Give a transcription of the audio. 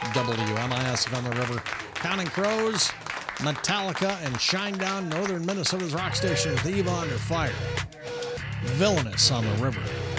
WMIS on the River. Counting Crows, Metallica, and Shinedown, northern Minnesota's rock station with Eva under fire. Villainous on the River.